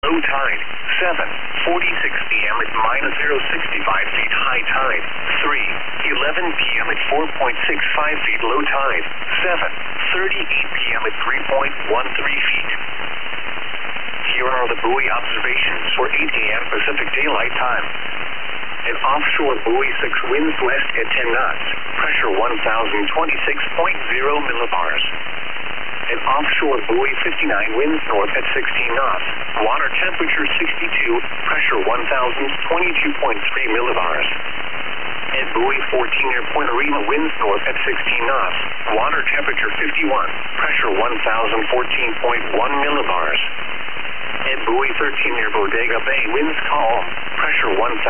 Low tide, 7:46 p.m. at -065 feet high tide. 3:11 p.m. at 4.65 feet low tide. 7:38 p.m. at 3.13 feet. Here are the buoy observations for 8 a.m. Pacific Daylight Time. An offshore buoy 6 winds west at 10 knots, pressure 1,026.0 millibars. An offshore buoy 59 winds north at 16 knots, water temperature 62, pressure 1,022.3 millibars. And buoy 14 near Point Arena winds north at 16 knots, water temperature 51, pressure 1,014.1 millibars. And buoy 13 near Bodega Bay winds calm, pressure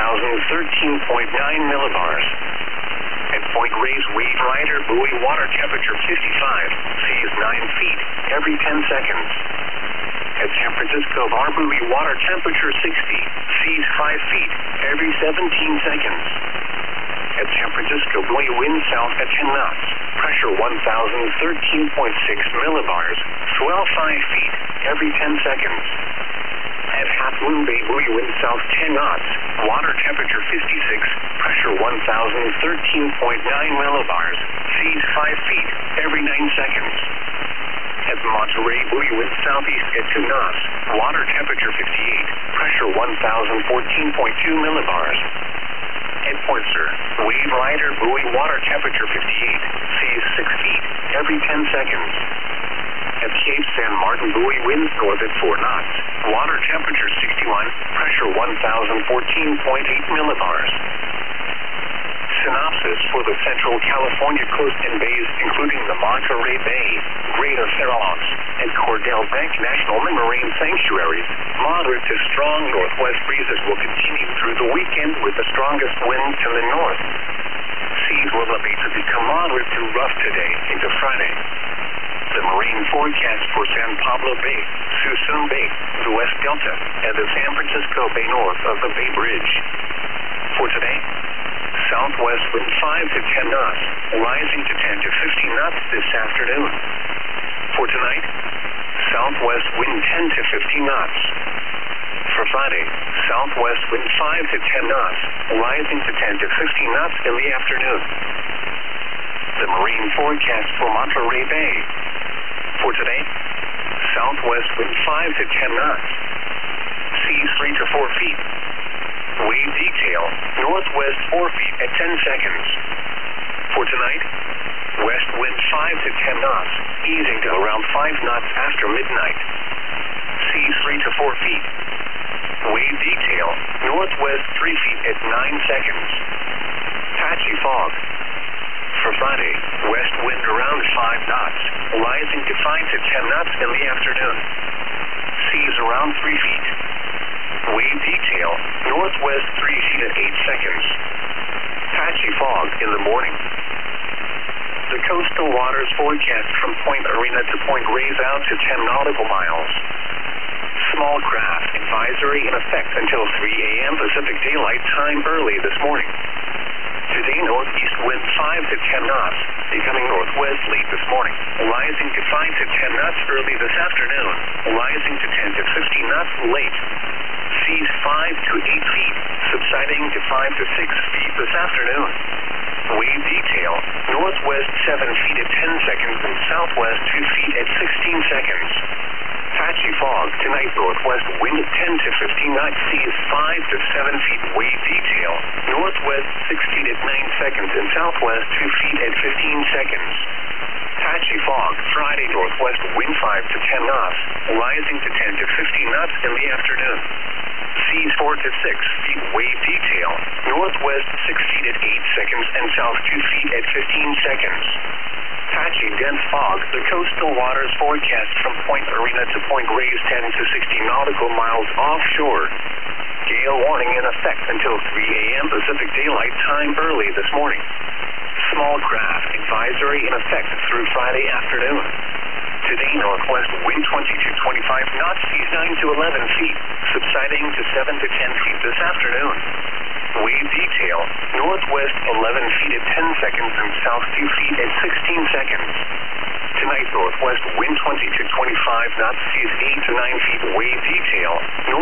1,013.9 millibars. At Point Reyes Wave Rider buoy water temperature 55, seas 9 feet every 10 seconds. At San Francisco Bar buoy water temperature 60, seas 5 feet every 17 seconds. At San Francisco buoy wind south at 10 knots, pressure 1,013.6 millibars, swell 5 feet every 10 seconds. At Half Moon Bay buoy wind south 10 knots, water temperature 56, pressure 1,013.9 millibars, seas 5 feet every 9 seconds. At Monterey buoy wind southeast at 2 knots, water temperature 58, pressure 1,014.2 millibars. At Point Sur, Wave Rider buoy water temperature 58, seas 6 feet every 10 seconds. At Cape San Martin buoy winds north at 4 knots, water temperature 61, pressure 1,014.8 millibars. Synopsis for the Central California coast and bays, including the Monterey Bay, Greater Farallones, and Cordell Bank National Marine Sanctuaries. Moderate to strong northwest breezes will continue through the weekend with the strongest wind to the north. Seas will elevate to become moderate to rough today into Friday. The marine forecast for San Pablo Bay, Suisun Bay, the West Delta, and the San Francisco Bay north of the Bay Bridge. For today, southwest wind 5 to 10 knots, rising to 10 to 15 knots this afternoon. For tonight, southwest wind 10 to 15 knots. For Friday, southwest wind 5 to 10 knots, rising to 10 to 15 knots in the afternoon. The marine forecast for Monterey Bay. For today, southwest wind 5 to 10 knots. Seas 3 to 4 feet. Wave detail, northwest 4 feet at 10 seconds. For tonight, west wind 5 to 10 knots, easing to around 5 knots after midnight. Seas 3 to 4 feet. Wave detail, northwest 3 feet at 9 seconds. Patchy fog. For Friday, west wind around 5 knots, rising to 5 to 10 knots in the afternoon. Seas around 3 feet. Wave detail, northwest 3 feet at 8 seconds. Patchy fog in the morning. The coastal waters forecast from Point Arena to Point Reyes out to 10 nautical miles. Small craft advisory in effect until 3 a.m. Pacific Daylight Time early this morning. Today, northeast wind 5 to 10 knots, becoming northwest late this morning, rising to 5 to 10 knots early this afternoon, rising to 10 to 15 knots late. Seas 5 to 8 feet, subsiding to 5 to 6 feet this afternoon. Wave detail, northwest 7 feet at 10 seconds and southwest 2 feet at 16 seconds. Patchy fog, tonight northwest wind 10 to 15 knots, seas 5 to 7 feet, wave detail, northwest 6 feet at 9 seconds and southwest 2 feet at 15 seconds. Patchy fog, Friday northwest wind 5 to 10 knots, rising to 10 to 15 knots in the afternoon. Seas 4 to 6 feet, wave detail, northwest 6 feet at 8 seconds and south 2 feet at 15 seconds. Patchy dense fog, the coastal waters forecast from Point Arena to Point Reyes 10 to 60 nautical miles offshore. Gale warning in effect until 3 a.m. Pacific Daylight Time early this morning. Small craft advisory in effect through Friday afternoon. Today, northwest wind 20 to 25 knots, seas 9 to 11 feet, subsiding to 7 to 10 feet this afternoon. Wave detail, northwest 11 feet at 10 seconds and south 2 feet at 16 seconds. Tonight, northwest wind 20 to 25 knots, seas 8 to 9 feet, wave detail.